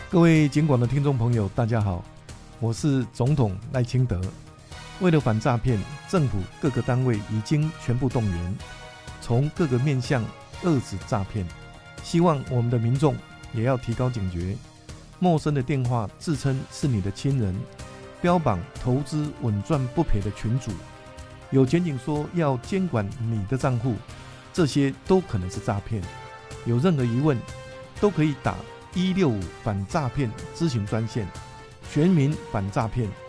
各位警广的听众朋友，大家好，我是总统赖清德。为了反诈骗，政府各个单位已经全部动员，从各个面向遏止诈骗。希望我们的民众也要提高警觉，陌生的电话自称是你的亲人，标榜投资稳赚不赔的群组，有检警说要监管你的账户，这些都可能是诈骗。有任何疑问，都可以打165反诈骗咨询专线，全民反诈骗。